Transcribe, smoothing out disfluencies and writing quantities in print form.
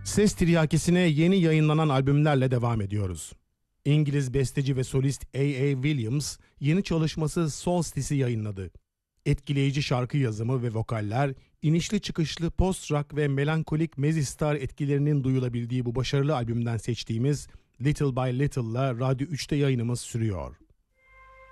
Ses tiryakisine yeni yayınlanan albümlerle devam ediyoruz. İngiliz besteci ve solist A.A. Williams yeni çalışması Solstice'i yayınladı. Etkileyici şarkı yazımı ve vokaller, inişli çıkışlı post-rock ve melankolik mezistar etkilerinin duyulabildiği bu başarılı albümden seçtiğimiz Little by Little'la Radyo 3'te yayınımız sürüyor.